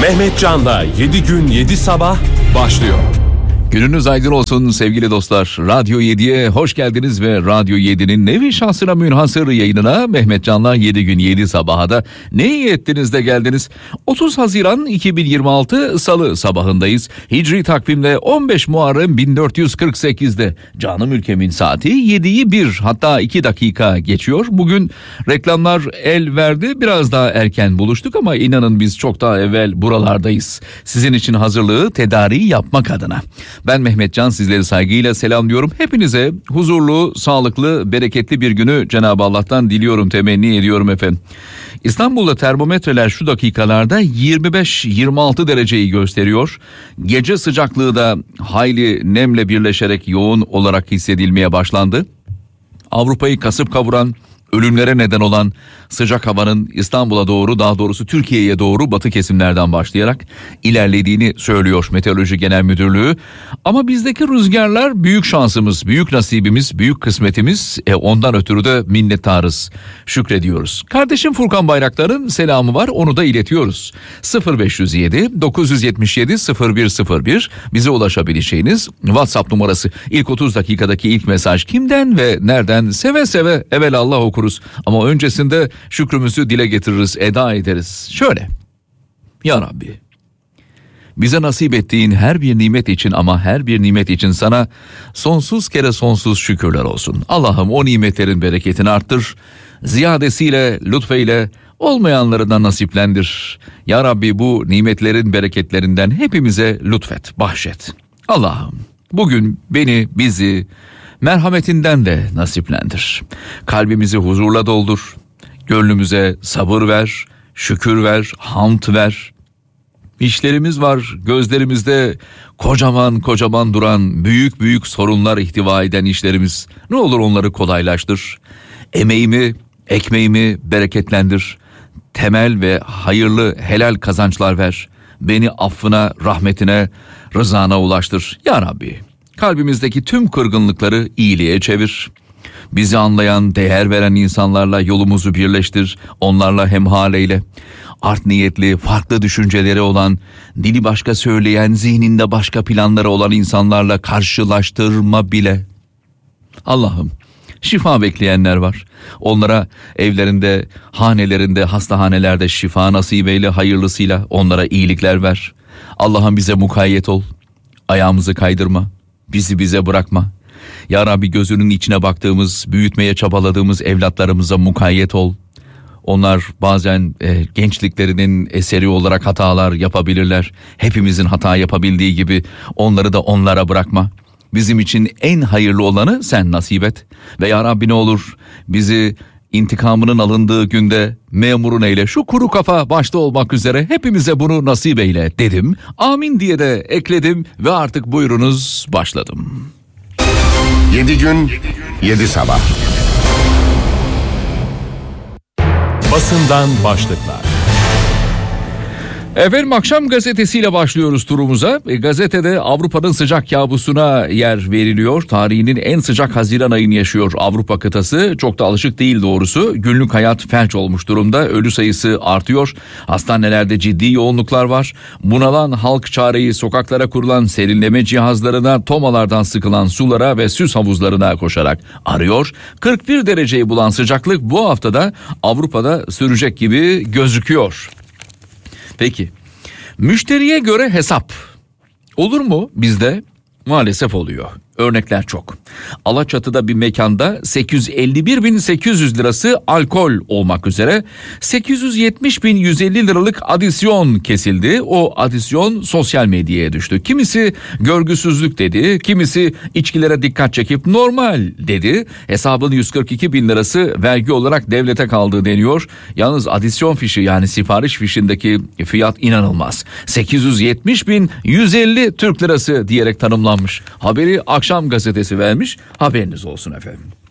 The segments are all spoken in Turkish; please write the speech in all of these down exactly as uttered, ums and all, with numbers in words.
Mehmet Can'la yedi gün yedi sabah başlıyor. Gününüz aydın olsun sevgili dostlar. Radyo yediye hoş geldiniz ve Radyo yedinin nevi şahsına münhasır yayınına Mehmet Can'la yedi gün yedi sabaha da ne iyi ettiniz de geldiniz. otuz Haziran iki bin yirmi altı Salı sabahındayız. Hicri takvimle on beş Muharrem bin dört yüz kırk sekizde. Canım ülkemin saati yediyi bir, hatta iki dakika geçiyor. Bugün reklamlar el verdi, biraz daha erken buluştuk ama inanın biz çok daha evvel buralardayız. Sizin için hazırlığı, tedariği yapmak adına. Ben Mehmet Can, sizleri saygıyla selamlıyorum. Hepinize huzurlu, sağlıklı, bereketli bir günü Cenab-ı Allah'tan diliyorum, temenni ediyorum efendim. İstanbul'da termometreler şu dakikalarda yirmi beş yirmi altı dereceyi gösteriyor. Gece sıcaklığı da hayli nemle birleşerek yoğun olarak hissedilmeye başlandı. Avrupa'yı kasıp kavuran, ölümlere neden olan sıcak havanın İstanbul'a doğru, daha doğrusu Türkiye'ye doğru batı kesimlerden başlayarak ilerlediğini söylüyor Meteoroloji Genel Müdürlüğü. Ama bizdeki rüzgarlar büyük şansımız, büyük nasibimiz, büyük kısmetimiz. E ondan ötürü de minnettarız, şükrediyoruz. Kardeşim Furkan Bayraktar'ın selamı var, onu da iletiyoruz. sıfır beş yüz yedi dokuz yüz yetmiş yedi sıfır bir sıfır bir bize ulaşabileceğiniz WhatsApp numarası. İlk otuz dakikadaki ilk mesaj kimden ve nereden seve seve evelallah okuruz. Ama öncesinde şükrümüzü dile getiririz, eda ederiz. Şöyle: Ya Rabbi, bize nasip ettiğin her bir nimet için, ama her bir nimet için sana sonsuz kere sonsuz şükürler olsun. Allah'ım o nimetlerin bereketini arttır, ziyadesiyle, lütfeyle olmayanları da nasiplendir. Ya Rabbi, bu nimetlerin bereketlerinden hepimize lütfet, bahşet. Allah'ım bugün beni, bizi merhametinden de nasiplendir. Kalbimizi huzurla doldur. Gönlümüze sabır ver, şükür ver, hamd ver. İşlerimiz var, gözlerimizde kocaman kocaman duran, büyük büyük sorunlar ihtiva eden işlerimiz. Ne olur onları kolaylaştır. Emeğimi, ekmeğimi bereketlendir. Temel ve hayırlı, helal kazançlar ver. Beni affına, rahmetine, rızana ulaştır. Ya Rabbi, kalbimizdeki tüm kırgınlıkları iyiliğe çevir. Bizi anlayan, değer veren insanlarla yolumuzu birleştir. Onlarla hemhal eyle. Art niyetli, farklı düşünceleri olan, dili başka söyleyen, zihninde başka planları olan insanlarla karşılaştırma bile. Allah'ım, şifa bekleyenler var. Onlara evlerinde, hanelerinde, hastahanelerde şifa nasip eyle, hayırlısıyla onlara iyilikler ver. Allah'ım bize mukayyet ol. Ayağımızı kaydırma. Bizi bize bırakma. Ya Rabbi, gözünün içine baktığımız, büyütmeye çabaladığımız evlatlarımıza mukayyet ol. Onlar bazen e, gençliklerinin eseri olarak hatalar yapabilirler. Hepimizin hata yapabildiği gibi onları da onlara bırakma. Bizim için en hayırlı olanı sen nasip et. Ve ya Rabbi, ne olur bizi intikamının alındığı günde memurun eyle. Şu kuru kafa başta olmak üzere hepimize bunu nasip eyle dedim. Amin diye de ekledim ve artık buyurunuz başladım. yedi gün yedi sabah. Basından başlıklar. Efendim, akşam gazetesiyle başlıyoruz turumuza. E, gazetede Avrupa'nın sıcak kabusuna yer veriliyor. Tarihinin en sıcak Haziran ayını yaşıyor Avrupa kıtası. Çok da alışık değil doğrusu. Günlük hayat felç olmuş durumda. Ölü sayısı artıyor. Hastanelerde ciddi yoğunluklar var. Bunalan halk çareyi sokaklara kurulan serinleme cihazlarına, tomalardan sıkılan sulara ve süs havuzlarına koşarak arıyor. kırk bir dereceyi bulan sıcaklık bu haftada Avrupa'da sürecek gibi gözüküyor. Peki, müşteriye göre hesap olur mu bizde? Maalesef oluyor. Örnekler çok. Alaçatı'da bir mekanda sekiz yüz elli bir bin sekiz yüz lirası alkol olmak üzere sekiz yüz yetmiş bin yüz elli liralık adisyon kesildi. O adisyon sosyal medyaya düştü. Kimisi görgüsüzlük dedi, kimisi içkilere dikkat çekip normal dedi. Hesabın yüz kırk iki bin lirası vergi olarak devlete kaldığı deniyor. Yalnız adisyon fişi, yani sipariş fişindeki fiyat inanılmaz. sekiz yüz yetmiş bin yüz elli Türk lirası diyerek tanımlanmış. Haberi Akşam gazetesi vermiş, haberiniz olsun efendim.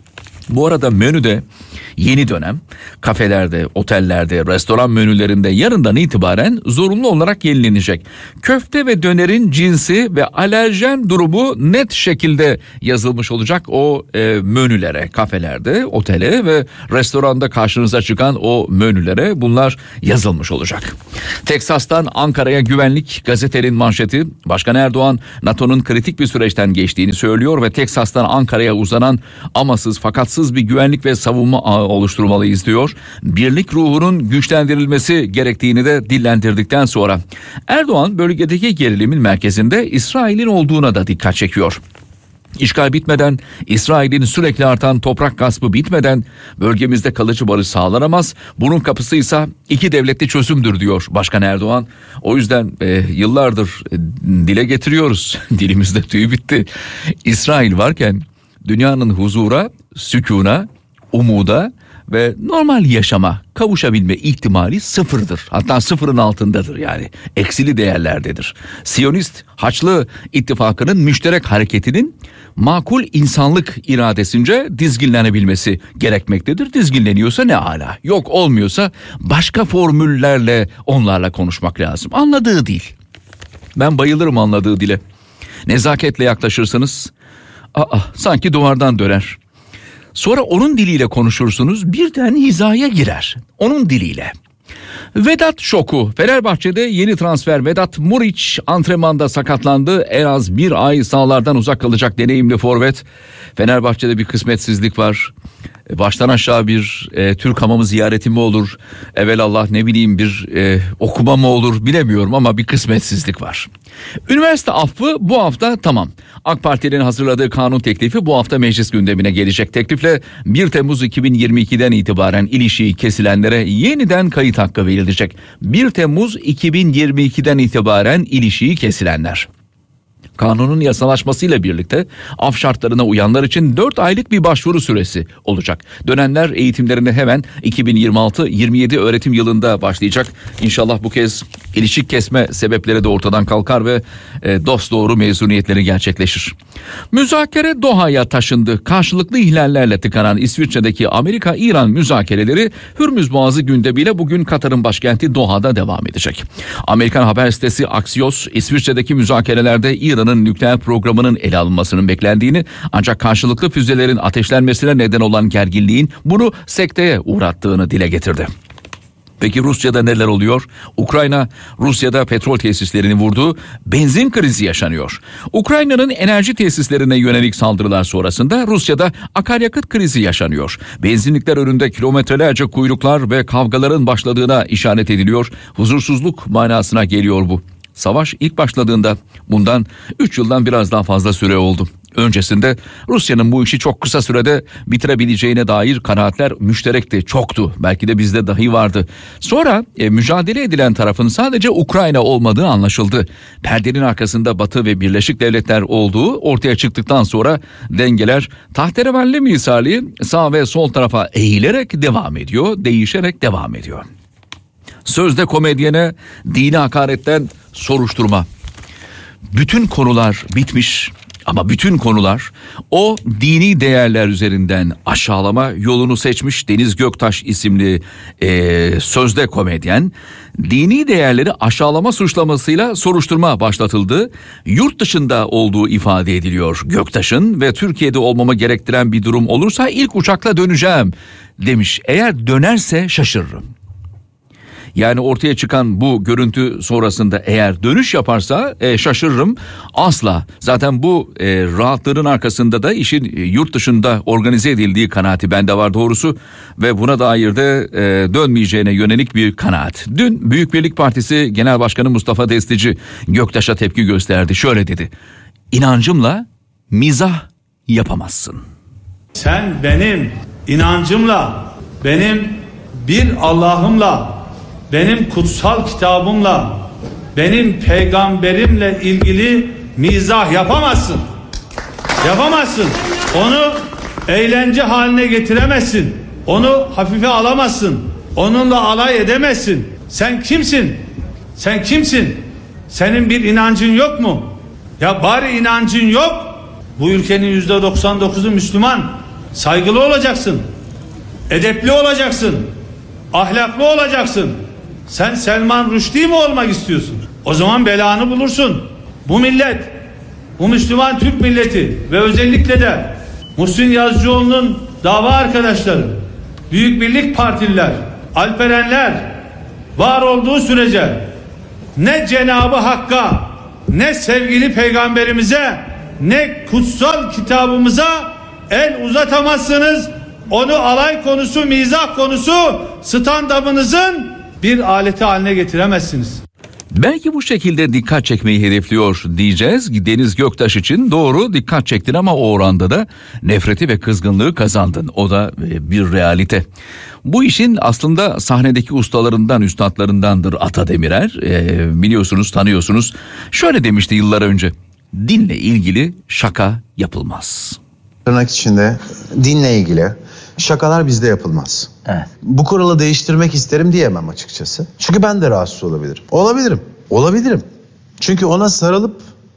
Bu arada menüde yeni dönem kafelerde, otellerde, restoran menülerinde yarından itibaren zorunlu olarak yenilenecek. Köfte ve dönerin cinsi ve alerjen durumu net şekilde yazılmış olacak o e, menülere, kafelerde, otele ve restoranda karşınıza çıkan o menülere bunlar yazılmış olacak. Teksas'tan Ankara'ya güvenlik, gazetenin manşeti. Başkan Erdoğan NATO'nun kritik bir süreçten geçtiğini söylüyor ve Teksas'tan Ankara'ya uzanan amasız fakatsız bir güvenlik ve savunma ağı oluşturmalıyız diyor. Birlik ruhunun güçlendirilmesi gerektiğini de dillendirdikten sonra Erdoğan bölgedeki gerilimin merkezinde İsrail'in olduğuna da dikkat çekiyor. İşgal bitmeden, İsrail'in sürekli artan toprak gaspı bitmeden bölgemizde kalıcı barış sağlanamaz. Bunun kapısı ise iki devletli çözümdür diyor Başkan Erdoğan. O yüzden e, yıllardır e, dile getiriyoruz. Dilimizde tüy bitti. İsrail varken dünyanın huzura, sükûna, umuda ve normal yaşama kavuşabilme ihtimali sıfırdır. Hatta sıfırın altındadır yani. Eksili değerlerdedir. Siyonist Haçlı ittifakının müşterek hareketinin makul insanlık iradesince dizginlenebilmesi gerekmektedir. Dizginleniyorsa ne ala. Yok olmuyorsa başka formüllerle onlarla konuşmak lazım. Anladığı dil. Ben bayılırım anladığı dile. Nezaketle yaklaşırsınız. Aa, sanki duvardan döner. Sonra onun diliyle konuşursunuz, birden hizaya girer. Onun diliyle. Vedat şoku. Fenerbahçe'de yeni transfer Vedat Muriç antrenmanda sakatlandı. En az bir ay sahalardan uzak kalacak deneyimli forvet. Fenerbahçe'de bir kısmetsizlik var. Baştan aşağı bir e, Türk hamamı ziyareti mi olur? Evelallah ne bileyim bir e, okuma mı olur bilemiyorum ama bir kısmetsizlik var. Üniversite affı bu hafta tamam. AK Parti'nin hazırladığı kanun teklifi bu hafta meclis gündemine gelecek. Teklifle bir Temmuz iki bin yirmi ikiden itibaren ilişiği kesilenlere yeniden kayıt hakkı verilecek. bir Temmuz iki bin yirmi ikiden itibaren ilişiği kesilenler. Kanunun yasalaşmasıyla birlikte af şartlarına uyanlar için dört aylık bir başvuru süresi olacak. Dönenler eğitimlerine hemen iki bin yirmi altı yirmi yedi öğretim yılında başlayacak. İnşallah bu kez ilişik kesme sebepleri de ortadan kalkar ve e, dosdoğru mezuniyetleri gerçekleşir. Müzakere Doha'ya taşındı. Karşılıklı ihlallerle tıkanan İsviçre'deki Amerika-İran müzakereleri Hürmüz Boğazı gündemiyle bugün Katar'ın başkenti Doha'da devam edecek. Amerikan haber sitesi Axios, İsviçre'deki müzakerelerde İran'ın nükleer programının ele alınmasının beklendiğini ancak karşılıklı füzelerin ateşlenmesine neden olan gerginliğin bunu sekteye uğrattığını dile getirdi. Peki Rusya'da neler oluyor? Ukrayna, Rusya'da petrol tesislerini vurdu, benzin krizi yaşanıyor. Ukrayna'nın enerji tesislerine yönelik saldırılar sonrasında Rusya'da akaryakıt krizi yaşanıyor. Benzinlikler önünde kilometrelerce kuyruklar ve kavgaların başladığına işaret ediliyor. Huzursuzluk manasına geliyor bu. Savaş ilk başladığında bundan üç yıldan biraz daha fazla süre oldu. Öncesinde Rusya'nın bu işi çok kısa sürede bitirebileceğine dair kanaatler müşterekti, çoktu. Belki de bizde dahi vardı. Sonra e, mücadele edilen tarafın sadece Ukrayna olmadığı anlaşıldı. Perdenin arkasında Batı ve Birleşik Devletler olduğu ortaya çıktıktan sonra dengeler tahterevalli misali sağ ve sol tarafa eğilerek devam ediyor, değişerek devam ediyor. Sözde komedyene dini hakaretten soruşturma. Bütün konular bitmiş ama bütün konular o dini değerler üzerinden aşağılama yolunu seçmiş. Deniz Göktaş isimli e, sözde komedyen dini değerleri aşağılama suçlamasıyla soruşturma başlatıldı. Yurt dışında olduğu ifade ediliyor Göktaş'ın ve Türkiye'de olmamı gerektiren bir durum olursa ilk uçakla döneceğim demiş. Eğer dönerse şaşırırım. Yani ortaya çıkan bu görüntü sonrasında eğer dönüş yaparsa e, şaşırırım asla. Zaten bu e, rahatlığın arkasında da işin e, yurt dışında organize edildiği kanaati bende var doğrusu. Ve buna dair de e, dönmeyeceğine yönelik bir kanaat. Dün Büyük Birlik Partisi Genel Başkanı Mustafa Destici Göktaş'a tepki gösterdi. Şöyle dedi: İnancımla mizah yapamazsın. Sen benim inancımla, benim bir Allah'ımla, benim kutsal kitabımla, benim peygamberimle ilgili mizah yapamazsın. Yapamazsın. Onu eğlence haline getiremezsin. Onu hafife alamazsın. Onunla alay edemezsin. Sen kimsin? Sen kimsin? Senin bir inancın yok mu? Ya bari inancın yok. Bu ülkenin yüzde doksan dokuzu Müslüman. saygılı olacaksın, edepli olacaksın, ahlaklı olacaksın. Sen Selman Rushdie mi olmak istiyorsun? O zaman belanı bulursun. Bu millet, bu Müslüman Türk milleti ve özellikle de Muhsin Yazıcıoğlu'nun dava arkadaşları, Büyük Birlik Partililer, Alperenler var olduğu sürece ne Cenab-ı Hakk'a, ne sevgili peygamberimize, ne kutsal kitabımıza el uzatamazsınız. Onu alay konusu, mizah konusu, stand-up'ınızın bir aleti haline getiremezsiniz. Belki bu şekilde dikkat çekmeyi hedefliyor diyeceğiz. Deniz Göktaş için doğru, dikkat çektin ama o oranda da nefreti ve kızgınlığı kazandın. O da bir realite. Bu işin aslında sahnedeki ustalarından, üstadlarındandır Ata Demirer. Ee, biliyorsunuz, tanıyorsunuz. Şöyle demişti yıllar önce: dinle ilgili şaka yapılmaz. Tırnak içinde dinle ilgili şakalar bizde yapılmaz. Evet. Bu kuralı değiştirmek isterim diyemem açıkçası. Çünkü ben de rahatsız olabilirim. Olabilirim. Olabilirim. Çünkü ona sarılıp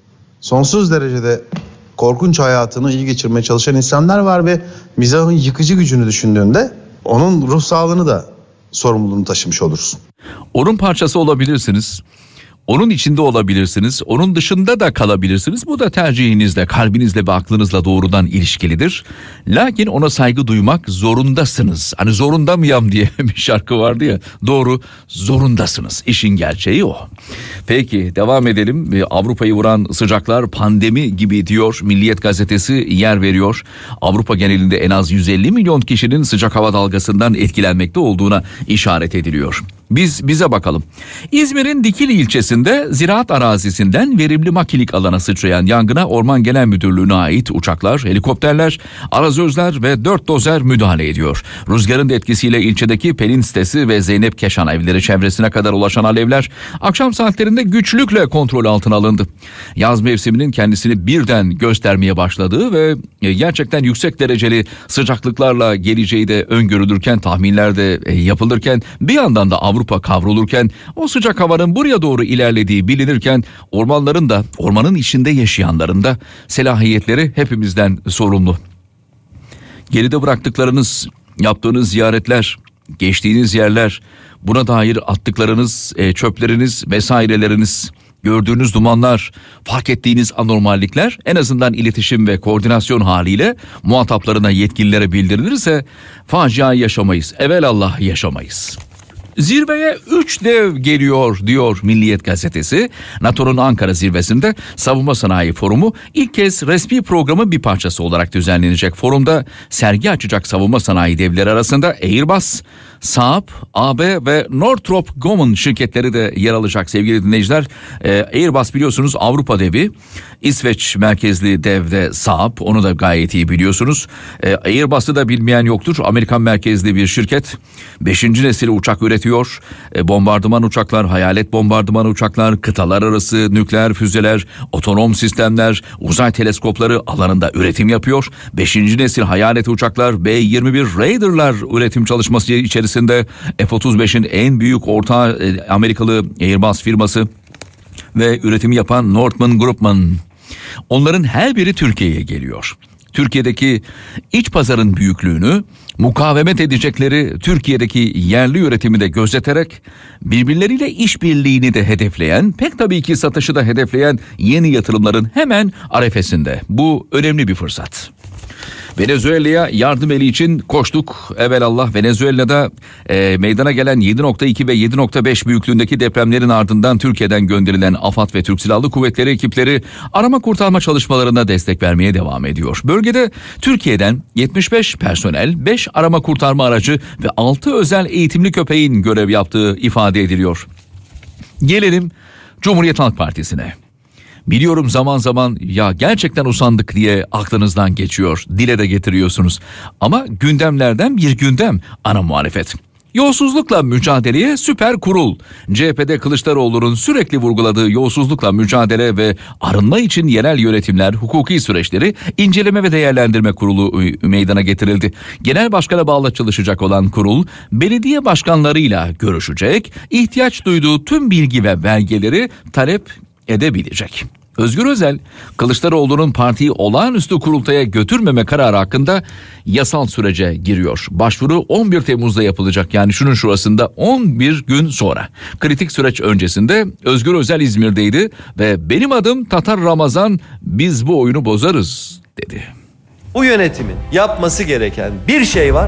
sonsuz derecede korkunç hayatını iyi geçirmeye çalışan insanlar var ve mizahın yıkıcı gücünü düşündüğünde onun ruh sağlığını da sorumluluğunu taşımış olursun. Onun parçası olabilirsiniz. Onun içinde olabilirsiniz, onun dışında da kalabilirsiniz. Bu da tercihinizle, kalbinizle ve aklınızla doğrudan ilişkilidir. Lakin ona saygı duymak zorundasınız. Hani zorunda mıyam diye bir şarkı vardı ya. Doğru, zorundasınız. İşin gerçeği o. Peki devam edelim. Avrupa'yı vuran sıcaklar pandemi gibi diyor. Milliyet gazetesi yer veriyor. Avrupa genelinde en az yüz elli milyon kişinin sıcak hava dalgasından etkilenmekte olduğuna işaret ediliyor. Biz bize bakalım. İzmir'in Dikili ilçesinde ziraat arazisinden verimli makilik alana sıçrayan yangına Orman Genel Müdürlüğü'ne ait uçaklar, helikopterler, arazözler ve dört dozer müdahale ediyor. Rüzgarın da etkisiyle ilçedeki Pelin sitesi ve Zeynep Keşan evleri çevresine kadar ulaşan alevler akşam saatlerinde güçlükle kontrol altına alındı. Yaz mevsiminin kendisini birden göstermeye başladığı ve gerçekten yüksek dereceli sıcaklıklarla geleceği de öngörülürken, tahminler de yapılırken, bir yandan da Avrupa kavrulurken, o sıcak havanın buraya doğru ilerlediği bilinirken, ormanların da, ormanın içinde yaşayanların da selahiyetleri hepimizden sorumlu. Geride bıraktıklarınız, yaptığınız ziyaretler, geçtiğiniz yerler, buna dair attıklarınız, e, çöpleriniz vesaireleriniz, gördüğünüz dumanlar, fark ettiğiniz anormallikler en azından iletişim ve koordinasyon haliyle muhataplarına, yetkililere bildirilirse faciayı yaşamayız. Evelallah yaşamayız. Zirveye üç dev geliyor diyor Milliyet gazetesi. NATO'nun Ankara zirvesinde Savunma Sanayi Forumu ilk kez resmi programın bir parçası olarak düzenlenecek. Forumda sergi açacak savunma sanayi devleri arasında Airbus, Saab, A B ve Northrop Grumman şirketleri de yer alacak sevgili dinleyiciler. Ee, Airbus biliyorsunuz Avrupa devi. İsveç merkezli devde Saab, onu da gayet iyi biliyorsunuz. Ee, Airbus'u da bilmeyen yoktur. Amerikan merkezli bir şirket. Beşinci nesil uçak üretiyor. Ee, bombardıman uçaklar, hayalet bombardıman uçaklar, kıtalar arası nükleer füzeler, otonom sistemler, uzay teleskopları alanında üretim yapıyor. Beşinci nesil hayalet uçaklar, B yirmi bir Raider'lar üretim çalışması içerisinde. F otuz beşin en büyük ortağı e, Amerikalı Airbus firması ve üretimi yapan Northrop Grumman. Onların her biri Türkiye'ye geliyor. Türkiye'deki iç pazarın büyüklüğünü, mukavemet edecekleri Türkiye'deki yerli üretimi de gözeterek birbirleriyle işbirliğini de hedefleyen, pek tabii ki satışı da hedefleyen yeni yatırımların hemen arefesinde. Bu önemli bir fırsat. Venezuela'ya yardım eli için koştuk. Evelallah Venezuela'da e, meydana gelen yedi nokta iki ve yedi nokta beş büyüklüğündeki depremlerin ardından Türkiye'den gönderilen AFAD ve Türk Silahlı Kuvvetleri ekipleri arama kurtarma çalışmalarına destek vermeye devam ediyor. Bölgede Türkiye'den yetmiş beş personel, beş arama kurtarma aracı ve altı özel eğitimli köpeğin görev yaptığı ifade ediliyor. Gelelim Cumhuriyet Halk Partisi'ne. Biliyorum zaman zaman ya gerçekten usandık diye aklınızdan geçiyor, dile de getiriyorsunuz. Ama gündemlerden bir gündem ana muhalefet. Yolsuzlukla mücadeleye süper kurul. C H P'de Kılıçdaroğlu'nun sürekli vurguladığı yolsuzlukla mücadele ve arınma için yerel yönetimler, hukuki süreçleri inceleme ve değerlendirme kurulu meydana getirildi. Genel başkana bağlı çalışacak olan kurul, belediye başkanlarıyla görüşecek, ihtiyaç duyduğu tüm bilgi ve belgeleri talep edebilecek. Özgür Özel, Kılıçdaroğlu'nun partiyi olağanüstü kurultaya götürmeme kararı hakkında yasal sürece giriyor. Başvuru on bir Temmuz'da yapılacak, yani şunun şurasında on bir gün sonra. Kritik süreç öncesinde Özgür Özel İzmir'deydi ve benim adım Tatar Ramazan, biz bu oyunu bozarız dedi. Bu yönetimin yapması gereken bir şey var,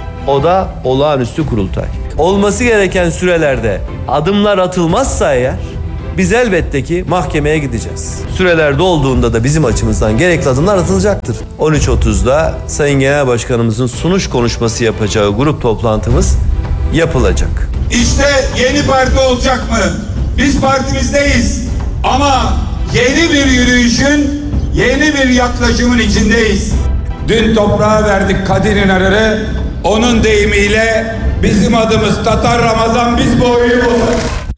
o da olağanüstü kurultay. Olması gereken sürelerde adımlar atılmazsa eğer biz elbette ki mahkemeye gideceğiz. Süreler dolduğunda da bizim açımızdan gerekli adımlar atılacaktır. on üç otuzda Sayın Genel Başkanımızın sunuş konuşması yapacağı grup toplantımız yapılacak. İşte yeni parti olacak mı? Biz partimizdeyiz ama yeni bir yürüyüşün, yeni bir yaklaşımın içindeyiz. Dün toprağa verdik Kadir İnanır'ı, onun deyimiyle bizim adımız Tatar Ramazan, biz bu oyunu bozarız.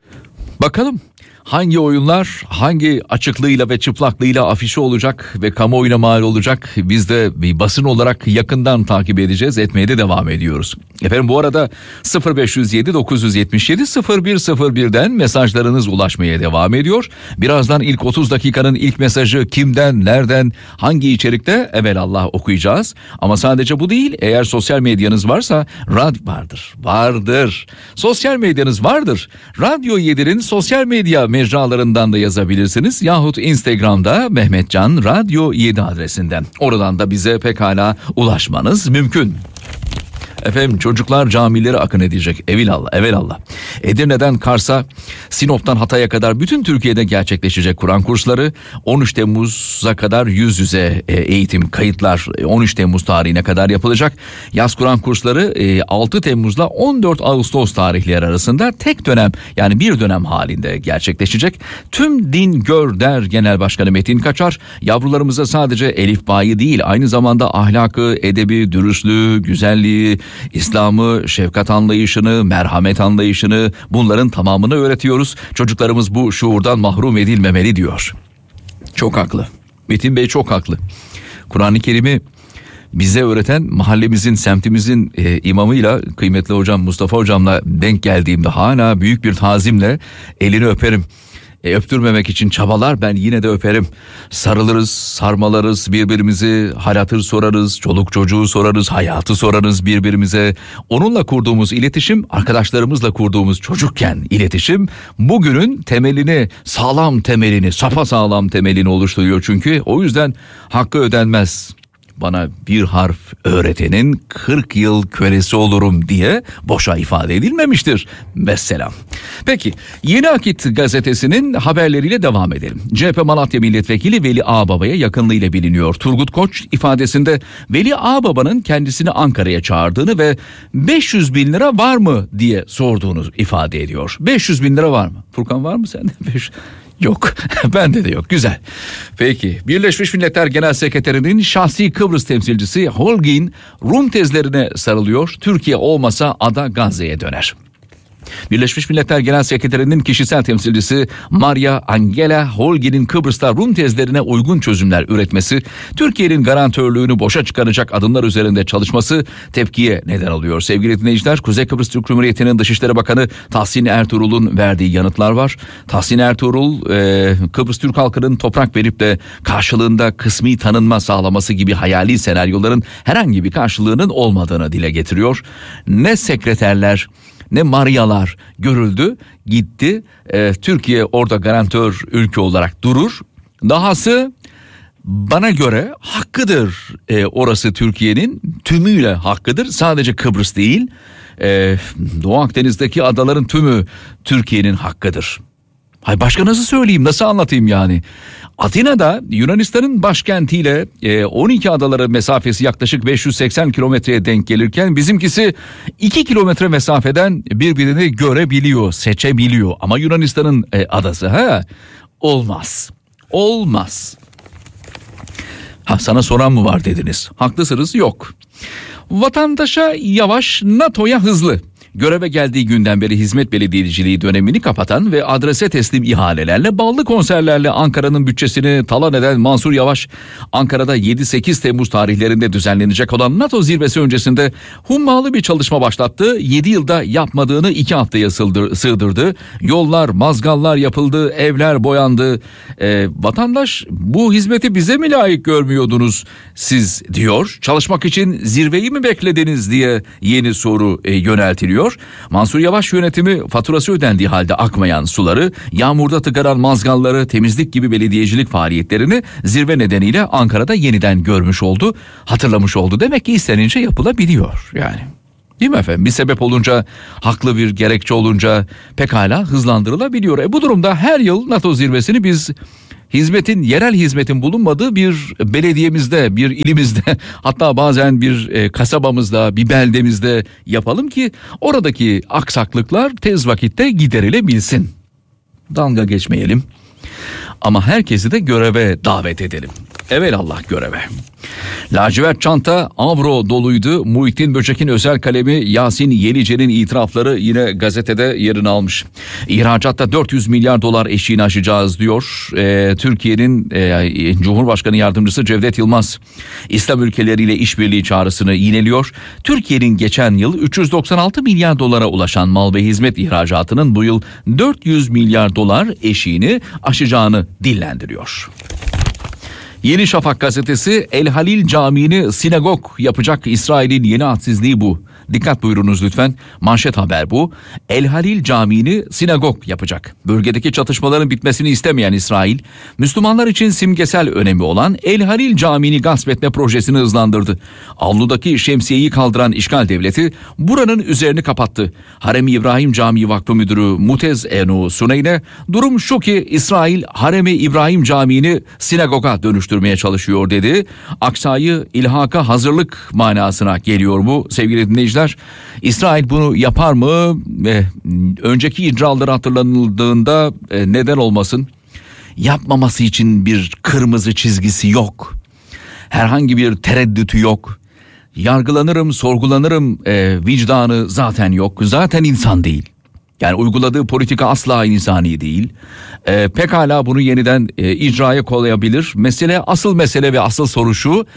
Bakalım hangi oyunlar hangi açıklığıyla ve çıplaklığıyla afişe olacak ve kamuoyuna mal olacak, biz de bir basın olarak yakından takip edeceğiz, etmeye de devam ediyoruz. Efendim bu arada sıfır beş yüz yedi dokuz yüz yetmiş yedi sıfır bir sıfır bir'den mesajlarınız ulaşmaya devam ediyor. Birazdan ilk otuz dakikanın ilk mesajı kimden, nereden, hangi içerikte evelallah okuyacağız. Ama sadece bu değil, eğer sosyal medyanız varsa rad vardır, vardır. Sosyal medyanız vardır. Radyo yedi'nin sosyal medya mecralarından da yazabilirsiniz yahut Instagram'da Mehmetcan Radyo yedi adresinden. Oradan da bize pekala ulaşmanız mümkün. Efendim çocuklar camilere akın edecek. Evelallah, evelallah. Edirne'den Kars'a, Sinop'tan Hatay'a kadar bütün Türkiye'de gerçekleşecek Kur'an kursları. on üç Temmuz'a kadar yüz yüze eğitim kayıtlar on üç Temmuz tarihine kadar yapılacak. Yaz Kur'an kursları altı Temmuz'la on dört Ağustos tarihleri arasında tek dönem, yani bir dönem halinde gerçekleşecek. Tüm din gör der Genel Başkanı Metin Kaçar. Yavrularımıza sadece elifbayı değil, aynı zamanda ahlakı, edebi, dürüstlüğü, güzelliği, İslam'ı, şefkat anlayışını, merhamet anlayışını, bunların tamamını öğretiyoruz. Çocuklarımız bu şuurdan mahrum edilmemeli diyor. Çok haklı. Metin Bey çok haklı. Kur'an-ı Kerim'i bize öğreten mahallemizin, semtimizin e, imamıyla, kıymetli hocam Mustafa hocamla denk geldiğimde hala büyük bir tazimle elini öperim. E, öptürmemek için çabalar, ben yine de öperim. Sarılırız, sarmalarız birbirimizi, hal hatır sorarız, çoluk çocuğu sorarız, hayatı sorarız birbirimize. Onunla kurduğumuz iletişim, arkadaşlarımızla kurduğumuz çocukken iletişim bugünün temelini, sağlam temelini, sapasağlam temelini oluşturuyor çünkü. O yüzden hakkı ödenmez. Bana bir harf öğretenin kırk yıl kölesi olurum diye boşa ifade edilmemiştir. Vesselam. Peki, Yeni Akit gazetesinin haberleriyle devam edelim. C H P Malatya Milletvekili Veli Ağbaba'ya yakınlığıyla biliniyor. Turgut Koç ifadesinde Veli Ağbaba'nın kendisini Ankara'ya çağırdığını ve beş yüz bin lira var mı diye sorduğunu ifade ediyor. beş yüz bin lira var mı? Furkan var mı sende? beş Yok. Bende de yok. Güzel. Peki. Birleşmiş Milletler Genel Sekreterinin şahsi Kıbrıs temsilcisi Holguin Rum tezlerine sarılıyor. Türkiye olmasa ada Gazze'ye döner. Birleşmiş Milletler Genel Sekreterinin kişisel temsilcisi Maria Angela Holguin'in Kıbrıs'ta Rum tezlerine uygun çözümler üretmesi, Türkiye'nin garantörlüğünü boşa çıkaracak adımlar üzerinde çalışması tepkiye neden oluyor. Sevgili dinleyiciler, Kuzey Kıbrıs Türk Cumhuriyeti'nin Dışişleri Bakanı Tahsin Ertuğrul'un verdiği yanıtlar var. Tahsin Ertuğrul, e, Kıbrıs Türk halkının toprak verip de karşılığında kısmi tanınma sağlaması gibi hayali senaryoların herhangi bir karşılığının olmadığını dile getiriyor. Ne sekreterler, ne Marialar görüldü, gitti. Ee, Türkiye orada garantör ülke olarak durur. Dahası bana göre hakkıdır. Ee, orası Türkiye'nin tümüyle hakkıdır. Sadece Kıbrıs değil. Ee, Doğu Akdeniz'deki adaların tümü Türkiye'nin hakkıdır. Hay başka nasıl söyleyeyim, nasıl anlatayım yani? Atina'da Yunanistan'ın başkentiyle on iki adaları mesafesi yaklaşık beş yüz seksen kilometreye denk gelirken bizimkisi iki kilometre mesafeden birbirini görebiliyor, seçebiliyor. Ama Yunanistan'ın adası ha olmaz. Olmaz. Ha sana soran mı var dediniz? Haklısınız, yok. Vatandaşa yavaş, NATO'ya hızlı. Göreve geldiği günden beri hizmet belediyeciliği dönemini kapatan ve adrese teslim ihalelerle, ballı konserlerle Ankara'nın bütçesini talan eden Mansur Yavaş, Ankara'da yedi sekiz Temmuz tarihlerinde düzenlenecek olan NATO zirvesi öncesinde hummalı bir çalışma başlattı. yedi yılda yapmadığını iki haftaya sığdırdı. Yollar, mazgallar yapıldı, evler boyandı. E, vatandaş bu hizmeti bize mi layık görmüyordunuz siz diyor. Çalışmak için zirveyi mi beklediniz diye yeni soru e, yöneltiliyor. Mansur Yavaş yönetimi faturası ödendiği halde akmayan suları, yağmurda tıkaran mazgalları, temizlik gibi belediyecilik faaliyetlerini zirve nedeniyle Ankara'da yeniden görmüş oldu, hatırlamış oldu. Demek ki istenince yapılabiliyor yani. Değil mi efendim? Bir sebep olunca, haklı bir gerekçe olunca pekala hızlandırılabiliyor. E bu durumda her yıl NATO zirvesini biz hizmetin, yerel hizmetin bulunmadığı bir belediyemizde, bir ilimizde, hatta bazen bir e, kasabamızda, bir beldemizde yapalım ki oradaki aksaklıklar tez vakitte giderilebilsin. Dalga geçmeyelim ama herkesi de göreve davet edelim. Evelallah göreve. Lacivert çanta avro doluydu. Muhittin Böcek'in özel kalemi Yasin Yelice'nin itirafları yine gazetede yerini almış. İhracatta dört yüz milyar dolar eşiğini aşacağız diyor. Ee, Türkiye'nin e, Cumhurbaşkanı Yardımcısı Cevdet Yılmaz İslam ülkeleriyle işbirliği çağrısını yineliyor. Türkiye'nin geçen yıl üç yüz doksan altı milyar dolara ulaşan mal ve hizmet ihracatının bu yıl dört yüz milyar dolar eşiğini aşacağını dillendiriyor. Yeni Şafak gazetesi El Halil Camii'ni sinagog yapacak İsrail'in yeni hadsizliği bu. Dikkat buyurunuz lütfen. Manşet haber bu. El Halil Camii'ni sinagog yapacak. Bölgedeki çatışmaların bitmesini istemeyen İsrail, Müslümanlar için simgesel önemi olan El Halil Camii'ni gasp etme projesini hızlandırdı. Avludaki şemsiyeyi kaldıran işgal devleti buranın üzerini kapattı. Harem-i İbrahim Camii Vakfı Müdürü Mutez Enu Suneyn'e durum şu ki İsrail Harem-i İbrahim Camii'ni sinagoga dönüştürmeye çalışıyor dedi. Aksayı ilhaka hazırlık manasına geliyor bu sevgili dinleyiciler. İsrail bunu yapar mı? E, önceki icraları hatırlanıldığında e, neden olmasın? Yapmaması için bir kırmızı çizgisi yok. Herhangi bir tereddütü yok. Yargılanırım, sorgulanırım e, vicdanı zaten yok. Zaten insan değil. Yani uyguladığı politika asla insani değil. E, pekala bunu yeniden e, icraya koyabilir. Mesele, asıl mesele ve asıl soru şu: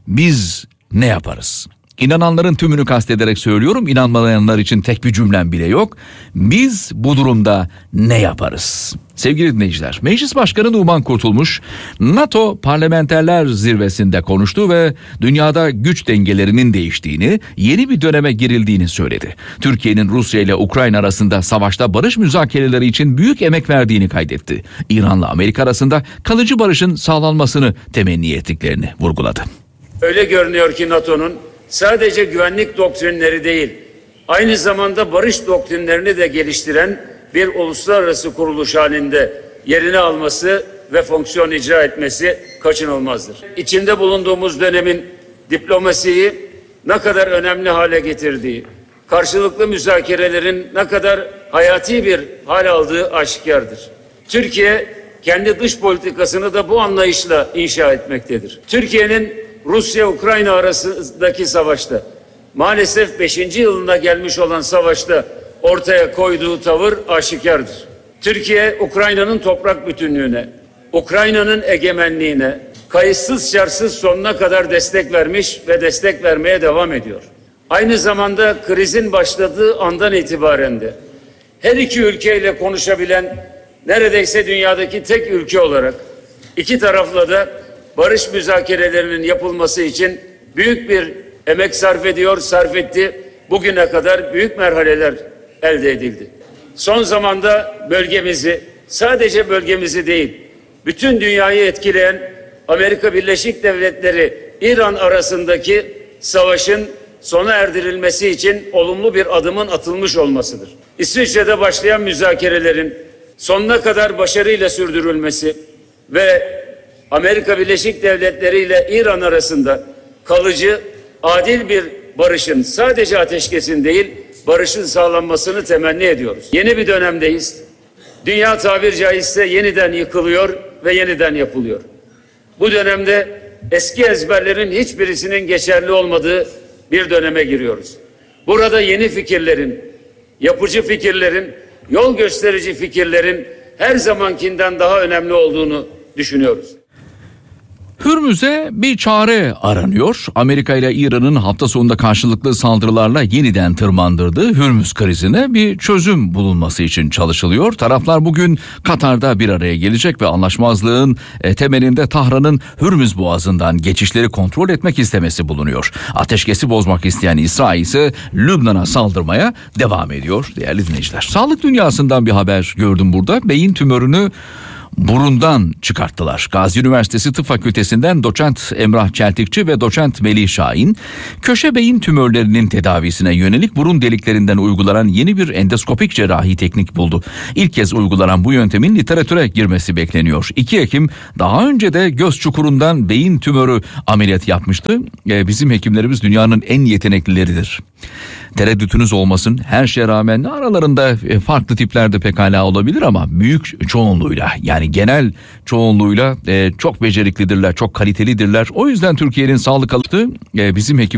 biz ne yaparız? İnananların tümünü kastederek söylüyorum. İnanmayanlar için tek bir cümlem bile yok. Biz bu durumda ne yaparız? Sevgili dinleyiciler, Meclis Başkanı Numan Kurtulmuş NATO Parlamenterler Zirvesi'nde konuştu ve dünyada güç dengelerinin değiştiğini, yeni bir döneme girildiğini söyledi. Türkiye'nin Rusya ile Ukrayna arasında savaşta barış müzakereleri için büyük emek verdiğini kaydetti. İran'la Amerika arasında kalıcı barışın sağlanmasını temenni ettiklerini vurguladı. Öyle görünüyor ki NATO'nun sadece güvenlik doktrinleri değil, aynı zamanda barış doktrinlerini de geliştiren bir uluslararası kuruluş halinde yerini alması ve fonksiyon icra etmesi kaçınılmazdır. İçinde bulunduğumuz dönemin diplomasiyi ne kadar önemli hale getirdiği, karşılıklı müzakerelerin ne kadar hayati bir hal aldığı aşikardır. Türkiye kendi dış politikasını da bu anlayışla inşa etmektedir. Türkiye'nin Rusya-Ukrayna arasındaki savaşta, maalesef beşinci yılına gelmiş olan savaşta ortaya koyduğu tavır aşikardır. Türkiye, Ukrayna'nın toprak bütünlüğüne, Ukrayna'nın egemenliğine kayıtsız şartsız sonuna kadar destek vermiş ve destek vermeye devam ediyor. Aynı zamanda krizin başladığı andan itibaren de her iki ülkeyle konuşabilen neredeyse dünyadaki tek ülke olarak iki tarafla da barış müzakerelerinin yapılması için büyük bir emek sarf ediyor, sarf etti. Bugüne kadar büyük merhaleler elde edildi. Son zamanda bölgemizi, sadece bölgemizi değil, bütün dünyayı etkileyen Amerika Birleşik Devletleri İran arasındaki savaşın sona erdirilmesi için olumlu bir adımın atılmış olmasıdır. İsviçre'de başlayan müzakerelerin sonuna kadar başarıyla sürdürülmesi ve Amerika Birleşik Devletleri ile İran arasında kalıcı, adil bir barışın, sadece ateşkesin değil, barışın sağlanmasını temenni ediyoruz. Yeni bir dönemdeyiz. Dünya tabir caizse yeniden yıkılıyor ve yeniden yapılıyor. Bu dönemde eski ezberlerin hiçbirisinin geçerli olmadığı bir döneme giriyoruz. Burada yeni fikirlerin, yapıcı fikirlerin, yol gösterici fikirlerin her zamankinden daha önemli olduğunu düşünüyoruz. Hürmüz'e bir çare aranıyor. Amerika ile İran'ın hafta sonunda karşılıklı saldırılarla yeniden tırmandırdığı Hürmüz krizine bir çözüm bulunması için çalışılıyor. Taraflar bugün Katar'da bir araya gelecek ve anlaşmazlığın temelinde Tahran'ın Hürmüz Boğazı'ndan geçişleri kontrol etmek istemesi bulunuyor. Ateşkesi bozmak isteyen İsrail ise Lübnan'a saldırmaya devam ediyor değerli dinleyiciler. Sağlık dünyasından bir haber gördüm burada. Beyin tümörünü burundan çıkarttılar. Gazi Üniversitesi Tıp Fakültesinden doçent Emrah Çeltikçi ve doçent Melih Şahin, köşe beyin tümörlerinin tedavisine yönelik burun deliklerinden uygulanan yeni bir endoskopik cerrahi teknik buldu. İlk kez uygulanan bu yöntemin literatüre girmesi bekleniyor. iki Ekim daha önce de göz çukurundan beyin tümörü ameliyatı yapmıştı. Ee, bizim hekimlerimiz dünyanın en yeteneklileridir. Tereddütünüz olmasın, her şeye rağmen aralarında farklı tiplerde pekala olabilir ama büyük çoğunluğuyla, yani genel çoğunluğuyla e, çok beceriklidirler, çok kalitelidirler. O yüzden Türkiye'nin sağlık alanı e, bizim hekim